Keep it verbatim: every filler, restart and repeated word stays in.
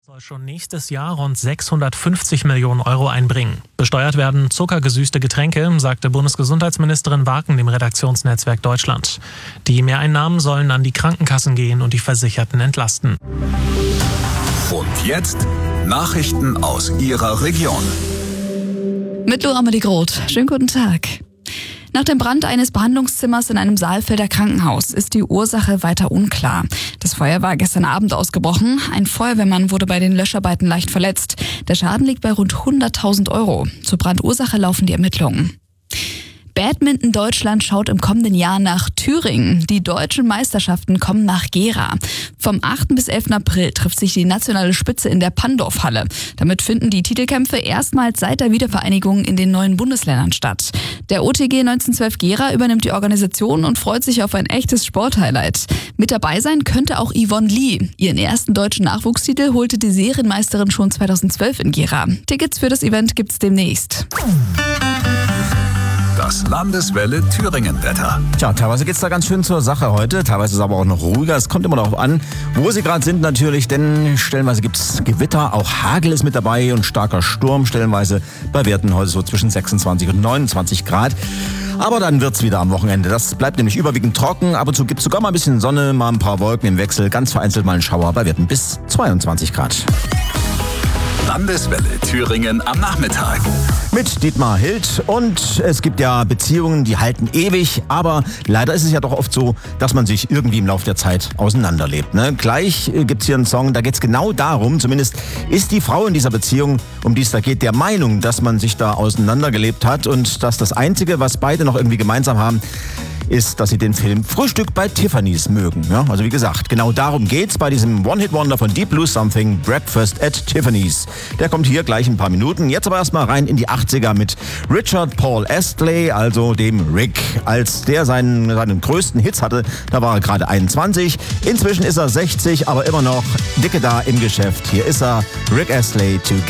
Soll schon nächstes Jahr rund sechshundertfünfzig Millionen Euro einbringen. Besteuert werden zuckergesüßte Getränke, sagte Bundesgesundheitsministerin Warken dem Redaktionsnetzwerk Deutschland. Die Mehreinnahmen sollen an die Krankenkassen gehen und die Versicherten entlasten. Und jetzt Nachrichten aus Ihrer Region. Mit Laura Groth. Schönen guten Tag. Nach dem Brand eines Behandlungszimmers in einem Saalfelder Krankenhaus ist die Ursache weiter unklar. Das Feuer war gestern Abend ausgebrochen. Ein Feuerwehrmann wurde bei den Löscharbeiten leicht verletzt. Der Schaden liegt bei rund hunderttausend Euro. Zur Brandursache laufen die Ermittlungen. Badminton Deutschland schaut im kommenden Jahr nach Thüringen. Die deutschen Meisterschaften kommen nach Gera. Vom achten bis elften April trifft sich die nationale Spitze in der Pandorf-Halle. Damit finden die Titelkämpfe erstmals seit der Wiedervereinigung in den neuen Bundesländern statt. Der O T G neunzehnhundertzwölf Gera übernimmt die Organisation und freut sich auf ein echtes Sporthighlight. Mit dabei sein könnte auch Yvonne Lee. Ihren ersten deutschen Nachwuchstitel holte die Serienmeisterin schon zweitausendzwölf in Gera. Tickets für das Event gibt's demnächst. Das Landeswelle Thüringen-Wetter. Tja, teilweise geht's da ganz schön zur Sache heute, teilweise ist es aber auch noch ruhiger. Es kommt immer darauf an, wo Sie gerade sind natürlich, denn stellenweise gibt's Gewitter, auch Hagel ist mit dabei und starker Sturm, stellenweise bei Werten heute so zwischen sechsundzwanzig und neunundzwanzig Grad. Aber dann wird's wieder am Wochenende. Das bleibt nämlich überwiegend trocken, ab und zu gibt's sogar mal ein bisschen Sonne, mal ein paar Wolken im Wechsel, ganz vereinzelt mal ein Schauer bei Werten bis zweiundzwanzig Grad. Landeswelle Thüringen am Nachmittag. Mit Dietmar Hild. Und es gibt ja Beziehungen, die halten ewig, aber leider ist es ja doch oft so, dass man sich irgendwie im Laufe der Zeit auseinanderlebt. Ne? Gleich gibt's hier einen Song, da geht's genau darum, zumindest ist die Frau in dieser Beziehung, um die es da geht, der Meinung, dass man sich da auseinandergelebt hat und dass das Einzige, was beide noch irgendwie gemeinsam haben, ist, dass sie den Film Frühstück bei Tiffany's mögen. Ja, also wie gesagt, genau darum geht's bei diesem One-Hit-Wonder von Deep Blue Something, Breakfast at Tiffany's. Der kommt hier gleich in ein paar Minuten. Jetzt aber erstmal rein in die achtziger mit Richard Paul Astley, also dem Rick. Als der seinen, seinen größten Hits hatte, da war er gerade einundzwanzig. Inzwischen ist er sechzig, aber immer noch dicke da im Geschäft. Hier ist er, Rick Astley, Together.